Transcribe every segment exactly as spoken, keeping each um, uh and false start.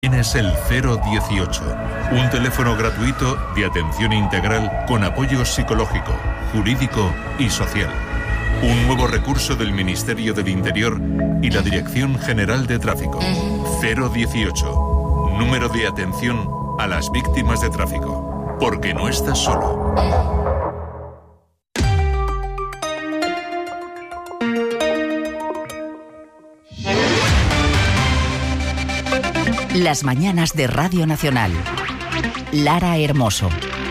Tienes el cero dieciocho, un teléfono gratuito de atención integral con apoyo psicológico, jurídico y social. Un nuevo recurso del Ministerio del Interior y la Dirección General de Tráfico. cero dieciocho, número de atención a las víctimas de tráfico. Porque no estás solo. Las mañanas de Radio Nacional. Lara Hermoso.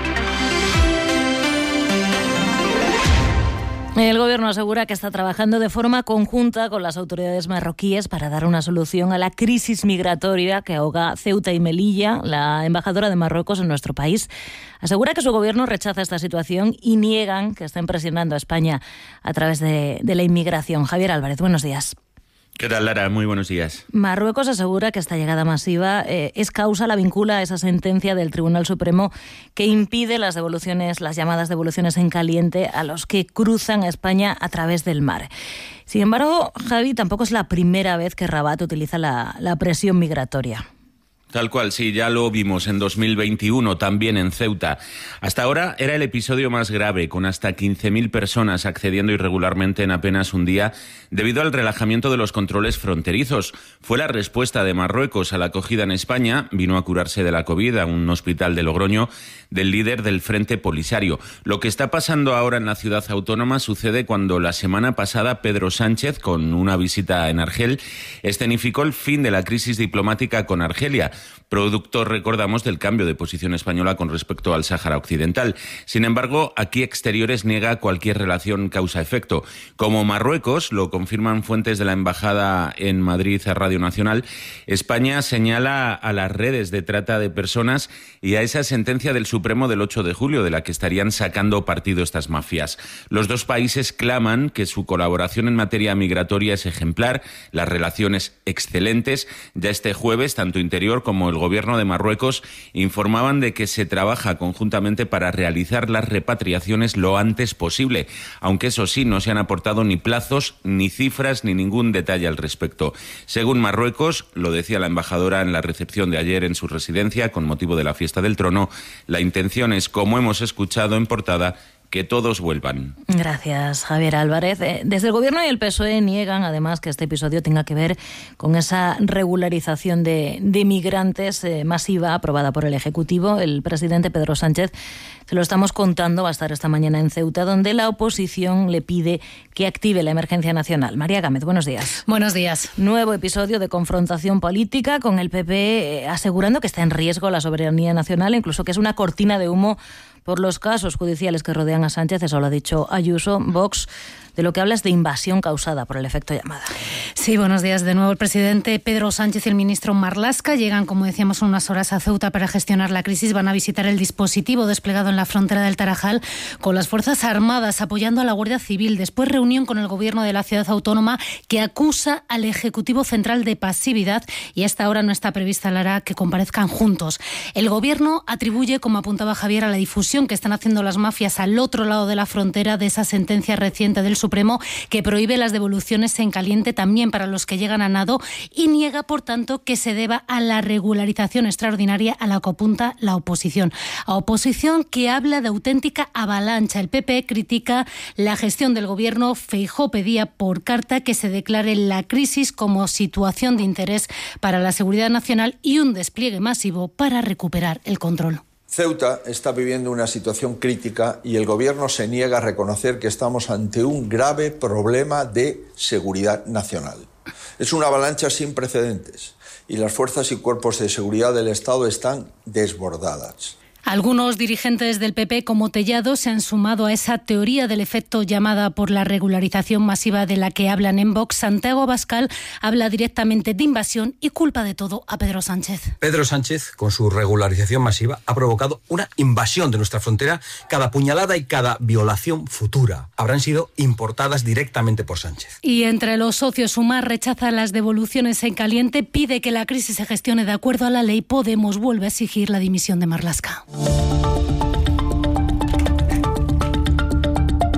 El Gobierno asegura que está trabajando de forma conjunta con las autoridades marroquíes para dar una solución a la crisis migratoria que ahoga Ceuta y Melilla. La embajadora de Marruecos en nuestro país asegura que su Gobierno rechaza esta situación y niegan que estén presionando a España a través de, de la inmigración. Javier Álvarez, buenos días. ¿Qué tal, Lara? Muy buenos días. Marruecos asegura que esta llegada masiva eh, es causa, la vincula a esa sentencia del Tribunal Supremo que impide las devoluciones, las llamadas devoluciones en caliente a los que cruzan a España a través del mar. Sin embargo, Javi, tampoco es la primera vez que Rabat utiliza la, la presión migratoria. Tal cual, sí, ya lo vimos en dos mil veintiuno, también en Ceuta. Hasta ahora era el episodio más grave, con hasta quince mil personas accediendo irregularmente en apenas un día debido al relajamiento de los controles fronterizos. Fue la respuesta de Marruecos a la acogida en España, vino a curarse de la COVID a un hospital de Logroño, del líder del Frente Polisario. Lo que está pasando ahora en la ciudad autónoma sucede cuando la semana pasada Pedro Sánchez, con una visita en Argel, escenificó el fin de la crisis diplomática con Argelia, producto, recordamos, del cambio de posición española con respecto al Sáhara Occidental. Sin embargo, aquí Exteriores niega cualquier relación causa-efecto. Como Marruecos, lo confirman fuentes de la Embajada en Madrid a Radio Nacional, España señala a las redes de trata de personas y a esa sentencia del Supremo del ocho de julio, de la que estarían sacando partido estas mafias. Los dos países claman que su colaboración en materia migratoria es ejemplar, las relaciones excelentes. Ya este jueves, tanto Interior como el Gobierno de Marruecos informaban de que se trabaja conjuntamente para realizar las repatriaciones lo antes posible, aunque eso sí, no se han aportado ni plazos, ni cifras, ni ningún detalle al respecto. Según Marruecos, lo decía la embajadora en la recepción de ayer en su residencia con motivo de la fiesta del trono, la intención es, como hemos escuchado en portada, que todos vuelvan. Gracias, Javier Álvarez. Desde el Gobierno y el P S O E niegan, además, que este episodio tenga que ver con esa regularización de, de migrantes eh, masiva aprobada por el Ejecutivo. El presidente Pedro Sánchez, se lo estamos contando, va a estar esta mañana en Ceuta, donde la oposición le pide que active la emergencia nacional. María Gámez, buenos días. Buenos días. Nuevo episodio de confrontación política con el P P eh, asegurando que está en riesgo la soberanía nacional, incluso que es una cortina de humo por los casos judiciales que rodean a Sánchez. Eso lo ha dicho Ayuso. Vox, de lo que habla es de invasión causada por el efecto llamada. Sí, buenos días de nuevo. El presidente Pedro Sánchez y el ministro Marlaska llegan, como decíamos, unas horas a Ceuta para gestionar la crisis. Van a visitar el dispositivo desplegado en la frontera del Tarajal con las Fuerzas Armadas apoyando a la Guardia Civil. Después reunión con el Gobierno de la ciudad autónoma, que acusa al Ejecutivo Central de pasividad, y a esta hora no está prevista, Lara, que comparezcan juntos. El Gobierno atribuye, como apuntaba Javier, a la difusión que están haciendo las mafias al otro lado de la frontera de esa sentencia reciente del Supremo que prohíbe las devoluciones en caliente también para los que llegan a nado, y niega, por tanto, que se deba a la regularización extraordinaria a la que apunta la oposición. A oposición que habla de auténtica avalancha. El P P critica la gestión del Gobierno. Feijóo pedía por carta que se declare la crisis como situación de interés para la seguridad nacional y un despliegue masivo para recuperar el control. Ceuta está viviendo una situación crítica y el Gobierno se niega a reconocer que estamos ante un grave problema de seguridad nacional. Es una avalancha sin precedentes y las fuerzas y cuerpos de seguridad del Estado están desbordadas. Algunos dirigentes del P P, como Tellado, se han sumado a esa teoría del efecto llamada por la regularización masiva de la que hablan en Vox. Santiago Abascal habla directamente de invasión y culpa de todo a Pedro Sánchez. Pedro Sánchez, con su regularización masiva, ha provocado una invasión de nuestra frontera. Cada puñalada y cada violación futura habrán sido importadas directamente por Sánchez. Y entre los socios, Sumar rechaza las devoluciones en caliente, pide que la crisis se gestione de acuerdo a la ley. Podemos vuelve a exigir la dimisión de Marlaska.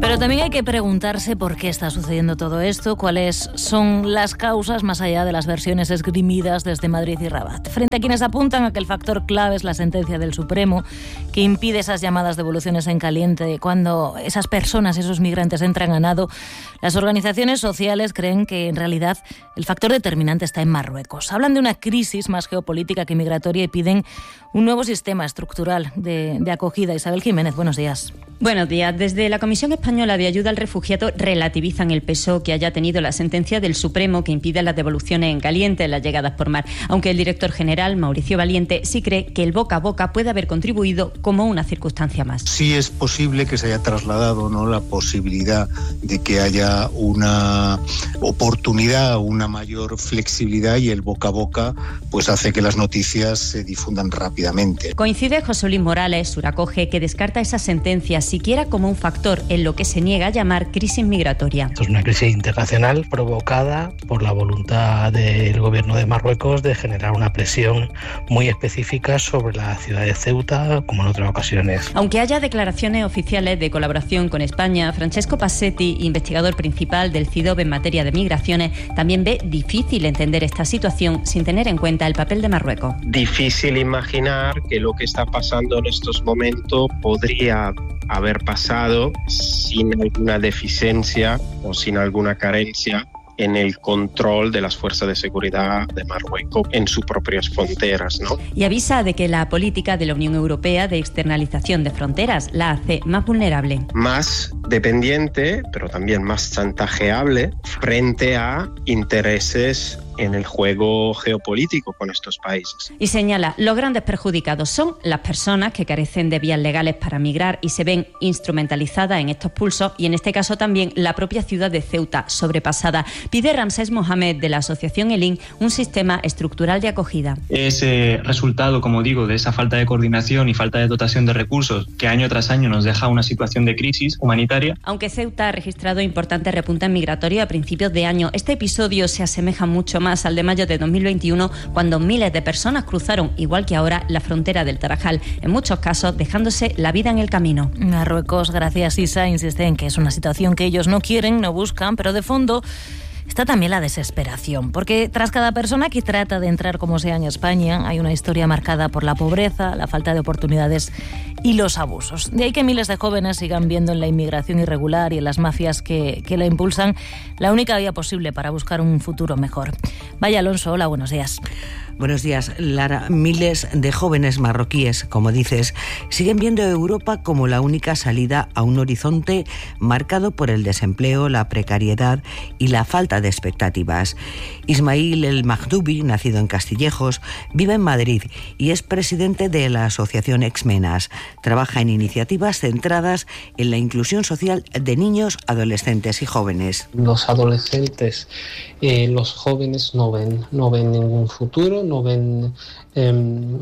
Pero también hay que preguntarse por qué está sucediendo todo esto, cuáles son las causas más allá de las versiones esgrimidas desde Madrid y Rabat. Frente a quienes apuntan a que el factor clave es la sentencia del Supremo, que impide esas llamadas devoluciones en caliente cuando esas personas, esos migrantes entran a nado, las organizaciones sociales creen que en realidad el factor determinante está en Marruecos. Hablan de una crisis más geopolítica que migratoria y piden un nuevo sistema estructural de, de acogida. Isabel Jiménez, buenos días. Buenos días. Desde la Comisión Española de Ayuda al Refugiado relativizan el peso que haya tenido la sentencia del Supremo que impide las devoluciones en caliente en las llegadas por mar, aunque el director general, Mauricio Valiente, sí cree que el boca a boca puede haber contribuido como una circunstancia más. Sí es posible que se haya trasladado, ¿no?, la posibilidad de que haya una oportunidad, una mayor flexibilidad, y el boca a boca pues hace que las noticias se difundan rápidamente. Coincide José Luis Morales, Suracoge, que descarta esa sentencia siquiera como un factor en lo que se niega a llamar crisis migratoria. Esto es una crisis internacional provocada por la voluntad del gobierno de Marruecos de generar una presión muy específica sobre la ciudad de Ceuta, como en otras ocasiones. Aunque haya declaraciones oficiales de colaboración con España, Francesco Passetti, investigador principal del C I D O B en materia de migraciones, también ve difícil entender esta situación sin tener en cuenta el papel de Marruecos. Difícil imaginar que lo que está pasando en estos momentos podría haber pasado sin alguna deficiencia o sin alguna carencia en el control de las fuerzas de seguridad de Marruecos en sus propias fronteras, ¿no? Y avisa de que la política de la Unión Europea de externalización de fronteras la hace más vulnerable. Más dependiente, pero también más chantajeable frente a intereses en el juego geopolítico con estos países. Y señala, los grandes perjudicados son las personas que carecen de vías legales para migrar y se ven instrumentalizadas en estos pulsos, y en este caso también la propia ciudad de Ceuta, sobrepasada. Pide Ramsés Mohamed de la asociación E L I N un sistema estructural de acogida. Es eh, resultado, como digo, de esa falta de coordinación y falta de dotación de recursos que año tras año nos deja una situación de crisis humanitaria. Aunque Ceuta ha registrado importantes repuntes migratorios a principios de año, este episodio se asemeja mucho más al de mayo de dos mil veintiuno, cuando miles de personas cruzaron, igual que ahora, la frontera del Tarajal, en muchos casos dejándose la vida en el camino. Marruecos, gracias Isa, insiste en que es una situación que ellos no quieren, no buscan, pero de fondo está también la desesperación, porque tras cada persona que trata de entrar como sea en España hay una historia marcada por la pobreza, la falta de oportunidades y los abusos. De ahí que miles de jóvenes sigan viendo en la inmigración irregular y en las mafias que, que la impulsan la única vía posible para buscar un futuro mejor. Vaya Alonso, hola, buenos días. Buenos días, Lara. Miles de jóvenes marroquíes, como dices, siguen viendo a Europa como la única salida a un horizonte marcado por el desempleo, la precariedad y la falta de expectativas. Ismail El Mahdoubi, nacido en Castillejos, vive en Madrid y es presidente de la asociación Exmenas. Trabaja en iniciativas centradas en la inclusión social de niños, adolescentes y jóvenes. Los adolescentes, eh, los jóvenes no ven, no ven ningún futuro, no ven, eh,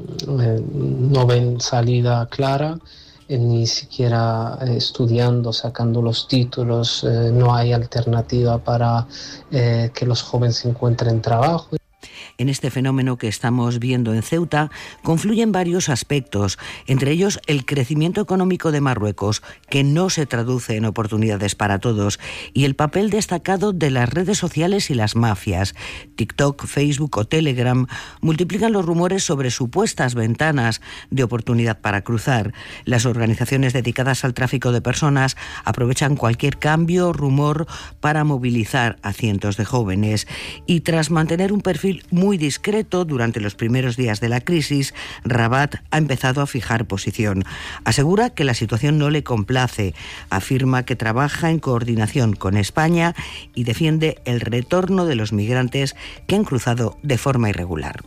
eh, no ven salida clara, eh, ni siquiera eh, estudiando, sacando los títulos, eh, no hay alternativa para eh, que los jóvenes encuentren trabajo. En este fenómeno que estamos viendo en Ceuta confluyen varios aspectos, entre ellos el crecimiento económico de Marruecos, que no se traduce en oportunidades para todos, y el papel destacado de las redes sociales y las mafias. TikTok, Facebook o Telegram multiplican los rumores sobre supuestas ventanas de oportunidad para cruzar. Las organizaciones dedicadas al tráfico de personas aprovechan cualquier cambio, rumor, para movilizar a cientos de jóvenes. Y tras mantener un perfil muy muy discreto durante los primeros días de la crisis, Rabat ha empezado a fijar posición. Asegura que la situación no le complace, afirma que trabaja en coordinación con España y defiende el retorno de los migrantes que han cruzado de forma irregular.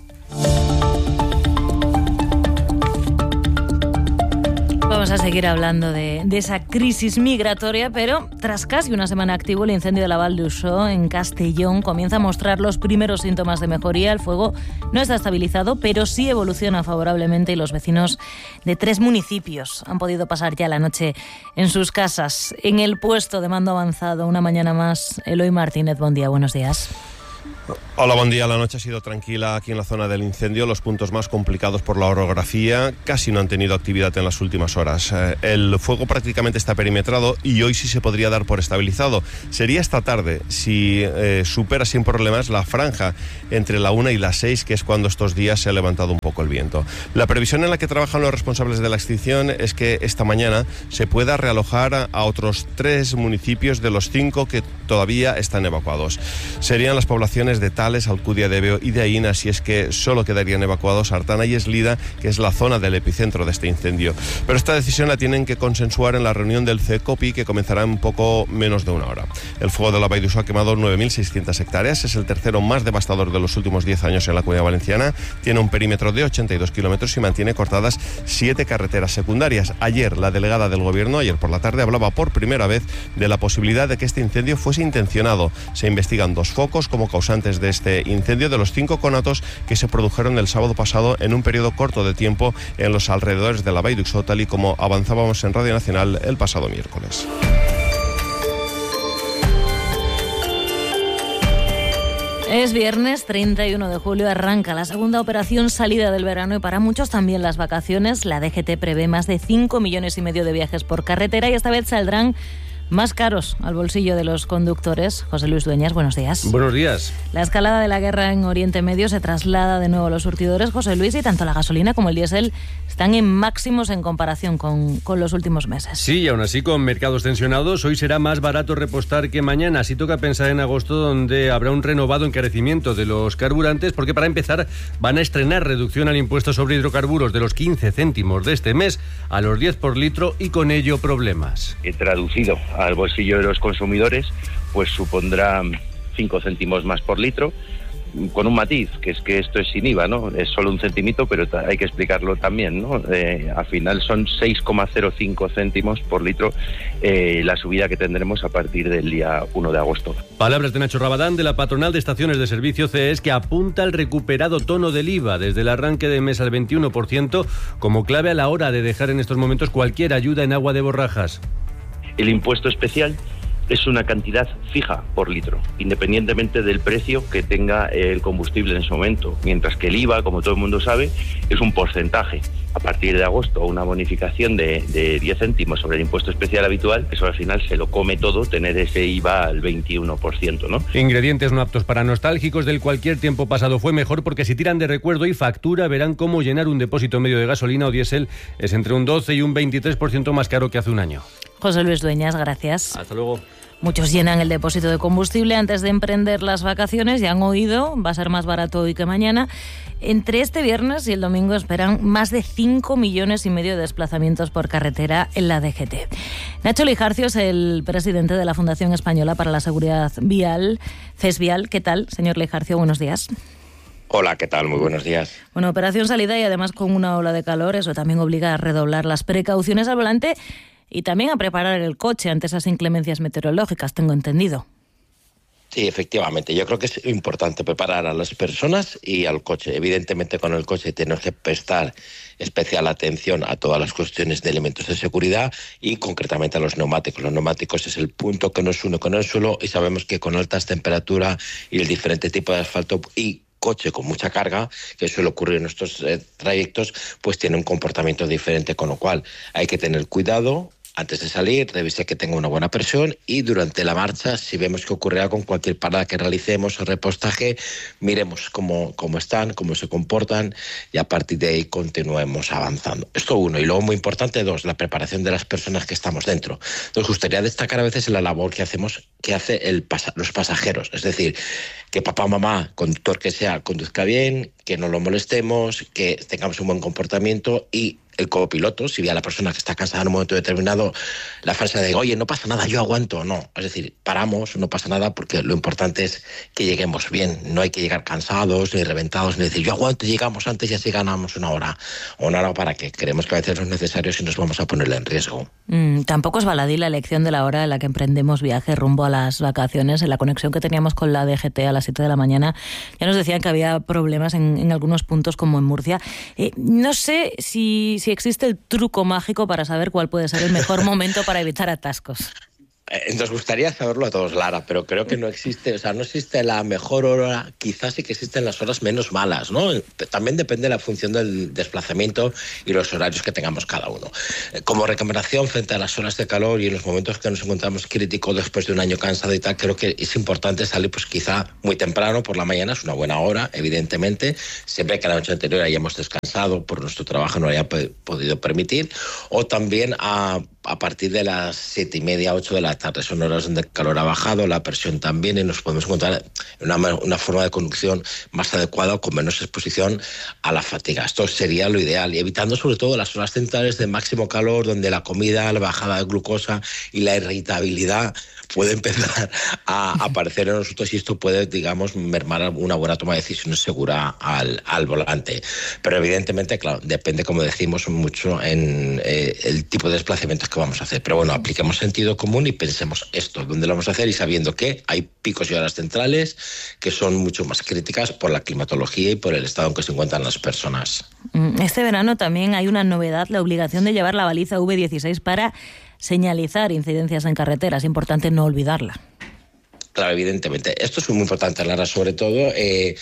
Vamos a seguir hablando de, de esa crisis migratoria, pero tras casi una semana activo, el incendio de la Val d'Uixó en Castellón comienza a mostrar los primeros síntomas de mejoría. El fuego no está estabilizado, pero sí evoluciona favorablemente y los vecinos de tres municipios han podido pasar ya la noche en sus casas. En el puesto de mando avanzado, una mañana más, Eloy Martínez, buen día, buenos días. Hola, buen día. La noche ha sido tranquila aquí en la zona del incendio. Los puntos más complicados por la orografía casi no han tenido actividad en las últimas horas. Eh, el fuego prácticamente está perimetrado y hoy sí se podría dar por estabilizado. Sería esta tarde si eh, supera sin problemas la franja entre la una y las seis, que es cuando estos días se ha levantado un poco el viento. La previsión en la que trabajan los responsables de la extinción es que esta mañana se pueda realojar a, a otros tres municipios de los cinco que todavía están evacuados. Serían las poblaciones de Tal, Alcudia de Ebeo y de Aín, así es que solo quedarían evacuados Artana y Eslida, que es la zona del epicentro de este incendio. Pero esta decisión la tienen que consensuar en la reunión del CECOPI, que comenzará en poco menos de una hora. El fuego de la Vall d'Uixó ha quemado nueve mil seiscientas hectáreas, es el tercero más devastador de los últimos diez años en la Comunidad Valenciana, tiene un perímetro de ochenta y dos kilómetros y mantiene cortadas siete carreteras secundarias. Ayer la delegada del Gobierno, ayer por la tarde, hablaba por primera vez de la posibilidad de que este incendio fuese intencionado. Se investigan dos focos como causantes de este incendio, de los cinco conatos que se produjeron el sábado pasado en un periodo corto de tiempo en los alrededores de la Vall d'Uixó, tal y como avanzábamos en Radio Nacional el pasado miércoles. Es viernes treinta y uno de julio, arranca la segunda operación salida del verano y para muchos también las vacaciones. La D G T prevé más de cinco millones y medio de viajes por carretera y esta vez saldrán más caros al bolsillo de los conductores. José Luis Dueñas, buenos días. Buenos días. La escalada de la guerra en Oriente Medio se traslada de nuevo a los surtidores, José Luis, y tanto la gasolina como el diésel están en máximos en comparación con, con los últimos meses. Sí, y aún así con mercados tensionados, hoy será más barato repostar que mañana. Así toca pensar en agosto, donde habrá un renovado encarecimiento de los carburantes, porque para empezar van a estrenar reducción al impuesto sobre hidrocarburos de los quince céntimos de este mes a los diez por litro y con ello problemas. He traducido al bolsillo de los consumidores, pues supondrá cinco céntimos más por litro, con un matiz, que es que esto es sin I V A, ¿no? Es solo un centimito, pero hay que explicarlo también, ¿no? Eh, al final son seis coma cero cinco céntimos por litro eh, la subida que tendremos a partir del día uno de agosto. Palabras de Nacho Rabadán, de la patronal de estaciones de servicio C E S, que apunta al recuperado tono del I V A desde el arranque de mes al veintiuno por ciento como clave a la hora de dejar en estos momentos cualquier ayuda en agua de borrajas. El impuesto especial es una cantidad fija por litro, independientemente del precio que tenga el combustible en ese momento, mientras que el I V A, como todo el mundo sabe, es un porcentaje. A partir de agosto, una bonificación de, de diez céntimos sobre el impuesto especial habitual, eso al final se lo come todo, tener ese I V A al veintiuno por ciento, ¿no? Ingredientes no aptos para nostálgicos del cualquier tiempo pasado fue mejor, porque si tiran de recuerdo y factura, verán cómo llenar un depósito medio de gasolina o diésel es entre un doce y un veintitrés por ciento más caro que hace un año. José Luis Dueñas, gracias. Hasta luego. Muchos llenan el depósito de combustible antes de emprender las vacaciones. Ya han oído, va a ser más barato hoy que mañana. Entre este viernes y el domingo esperan más de cinco millones y medio de desplazamientos por carretera en la D G T. Nacho Lijarcio es el presidente de la Fundación Española para la Seguridad Vial, CESVIAL. ¿Qué tal, señor Lijarcio? Buenos días. Hola, ¿qué tal? Muy buenos días. Bueno, operación salida y además con una ola de calor, eso también obliga a redoblar las precauciones al volante y también a preparar el coche ante esas inclemencias meteorológicas, tengo entendido. Sí, efectivamente. Yo creo que es importante preparar a las personas y al coche. Evidentemente, con el coche tenemos que prestar especial atención a todas las cuestiones de elementos de seguridad y concretamente a los neumáticos. Los neumáticos es el punto que nos une con el suelo y sabemos que con altas temperaturas y el diferente tipo de asfalto y coche con mucha carga, que suele ocurrir en nuestros eh, trayectos, pues tiene un comportamiento diferente, con lo cual hay que tener cuidado antes de salir, revisar que tenga una buena presión y durante la marcha, si vemos que ocurre algo con cualquier parada que realicemos o repostaje, miremos cómo, cómo están, cómo se comportan y a partir de ahí continuemos avanzando. Esto uno. Y luego muy importante, dos, la preparación de las personas que estamos dentro. Nos gustaría destacar a veces la labor que hacemos, que hace el pas- los pasajeros. Es decir, que papá, mamá, conductor que sea, conduzca bien, que no lo molestemos, que tengamos un buen comportamiento y el copiloto, si ve a la persona que está cansada en un momento determinado, la frase de, oye, no pasa nada, yo aguanto, no. Es decir, paramos, no pasa nada, porque lo importante es que lleguemos bien. No hay que llegar cansados, ni reventados, ni decir, yo aguanto, llegamos antes y así ganamos una hora. O una hora para que creemos que a veces no es necesario si nos vamos a ponerle en riesgo. Mm, tampoco es baladí la elección de la hora en la que emprendemos viaje rumbo a las vacaciones. En la conexión que teníamos con la D G T a las siete de la mañana, ya nos decían que había problemas en, en algunos puntos, como en Murcia. Eh, no sé si... si existe el truco mágico para saber cuál puede ser el mejor momento para evitar atascos. Eh, nos gustaría saberlo a todos, Lara, pero creo que no existe, o sea, no existe la mejor hora, quizás sí que existen las horas menos malas, ¿no? También depende de la función del desplazamiento y los horarios que tengamos cada uno. Eh, como recomendación frente a las horas de calor y en los momentos que nos encontramos críticos después de un año cansado y tal, creo que es importante salir pues quizá muy temprano por la mañana, es una buena hora, evidentemente, siempre que la noche anterior hayamos descansado por nuestro trabajo no haya podido permitir, o también a a partir de las siete y media, ocho de la tarde. Son horas donde el calor ha bajado, la presión también, y nos podemos encontrar en una, una forma de conducción más adecuada o con menos exposición a la fatiga. Esto sería lo ideal, y evitando sobre todo las horas centrales de máximo calor, donde la comida, la bajada de glucosa y la irritabilidad puede empezar a aparecer en nosotros, y esto puede, digamos, mermar una buena toma de decisiones segura al, al volante. Pero evidentemente, claro, depende, como decimos, mucho en eh, el tipo de desplazamientos que vamos a hacer. Pero bueno, apliquemos sentido común y pensemos esto, dónde lo vamos a hacer, y sabiendo que hay picos y horas centrales que son mucho más críticas por la climatología y por el estado en que se encuentran las personas. Este verano también hay una novedad, la obligación de llevar la baliza V dieciséis para señalizar incidencias en carretera. Es importante no olvidarla. Claro, evidentemente. Esto es muy importante, Lara, sobre todo eh,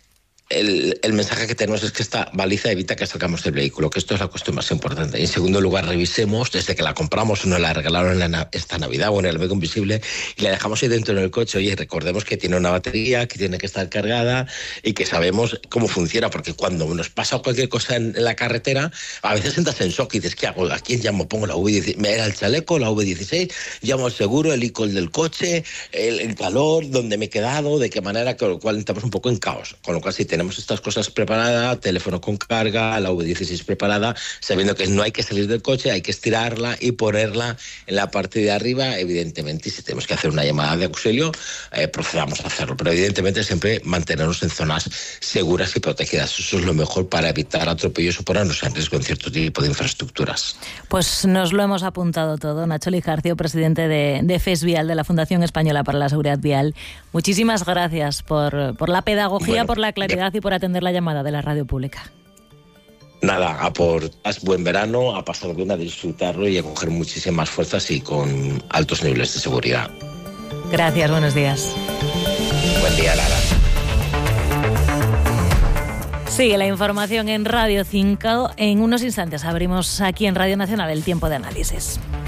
el, el mensaje que tenemos es que esta baliza evita que salgamos del vehículo, que esto es la cuestión más importante. Y en segundo lugar, revisemos desde que la compramos o nos la regalaron en la, esta Navidad o en el Navega Invisible y la dejamos ahí dentro en el coche. Oye, recordemos que tiene una batería, que tiene que estar cargada y que sabemos cómo funciona, porque cuando nos pasa cualquier cosa en, en la carretera, a veces entras en shock y dices, ¿qué hago? ¿A quién llamo? Pongo la V dieciséis, me era el chaleco, la V dieciséis, llamo al seguro, el e-call del coche, el, el calor, dónde me he quedado, de qué manera, con lo cual estamos un poco en caos. Con lo cual, si tenemos estas cosas preparadas, teléfono con carga, la V dieciséis preparada, sabiendo que no hay que salir del coche, hay que estirarla y ponerla en la parte de arriba, evidentemente, y si tenemos que hacer una llamada de auxilio, eh, procedamos a hacerlo. Pero evidentemente siempre mantenernos en zonas seguras y protegidas. Eso es lo mejor para evitar atropellos o ponernos en riesgo en cierto tipo de infraestructuras. Pues nos lo hemos apuntado todo. Nacho Lijarcio, presidente de, de FESVIAL, de la Fundación Española para la Seguridad Vial. Muchísimas gracias por, por la pedagogía, bueno, por la claridad y por atender la llamada de la radio pública. Nada, a por buen verano, a pasar bien, a disfrutarlo y a coger muchísimas fuerzas y con altos niveles de seguridad. Gracias, buenos días. Buen día, Lara. Sigue la información en Radio cinco. En unos instantes abrimos aquí en Radio Nacional el tiempo de análisis.